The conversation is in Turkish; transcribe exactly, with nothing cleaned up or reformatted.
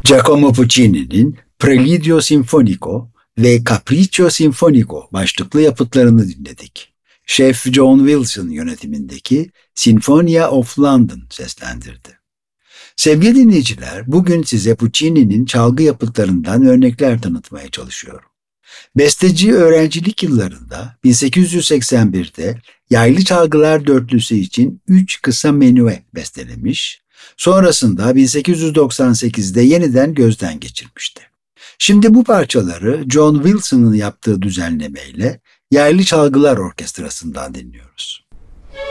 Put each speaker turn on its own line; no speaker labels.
Giacomo Puccini'nin Preludio Sinfonico ve Capriccio Sinfonico başlıklı yapıtlarını dinledik. Şef John Wilson yönetimindeki Sinfonia of London seslendirdi. Sevgili dinleyiciler, bugün size Puccini'nin çalgı yapıtlarından örnekler tanıtmaya çalışıyorum. Besteci öğrencilik yıllarında bin sekiz yüz seksen birde Yaylı Çalgılar Dörtlüsü için üç kısa menüe bestelemiş, sonrasında bin sekiz yüz doksan sekizde yeniden gözden geçirmişti. Şimdi bu parçaları John Wilson'ın yaptığı düzenlemeyle Yaylı Çalgılar Orkestrası'ndan dinliyoruz.